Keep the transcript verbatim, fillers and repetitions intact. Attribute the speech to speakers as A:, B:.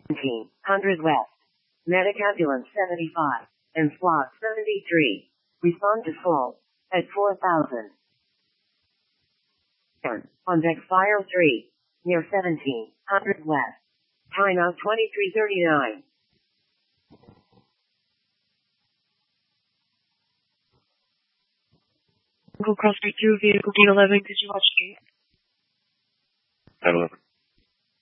A: seventeen hundred West. Medic Ambulance seventy-five and SWAT seventy-three. Respond to full at four thousand. On deck fire three. Near seventeen hundred West. Timeout twenty-three thirty-nine.
B: Google Cross three two, vehicle D eleven, could you watch eight?
C: ten eleven.